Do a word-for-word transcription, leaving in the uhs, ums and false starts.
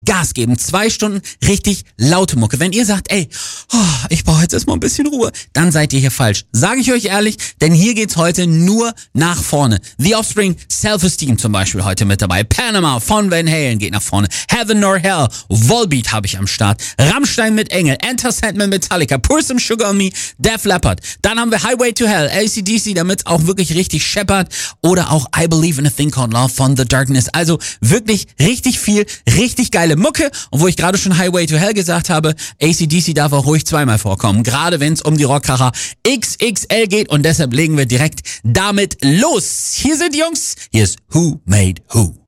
Gas geben. Zwei Stunden richtig laute Mucke. Wenn ihr sagt, ey, oh, ich brauche jetzt erstmal ein bisschen Ruhe, dann seid ihr hier falsch. Sage ich euch ehrlich, denn hier geht's heute nur nach vorne. The Offspring, Self-Esteem zum Beispiel heute mit dabei. Panama von Van Halen geht nach vorne. Heaven nor Hell, Volbeat habe ich am Start. Rammstein mit Engel, Enter Sandman, Metallica, Pour Some Sugar on Me, Def Leppard. Dann haben wir Highway to Hell, A C D C, damit auch wirklich richtig scheppert. Oder auch I Believe in a Thing Called Love von The Darkness. Also wirklich richtig viel, richtig geile Mucke. Und wo ich gerade schon Highway to Hell gesagt habe, A C D C darf auch ruhig zweimal vorkommen. Gerade wenn es um die Rockkracher X X L geht. Und deshalb legen wir direkt damit los. Hier sind die Jungs. Hier ist Who Made Who.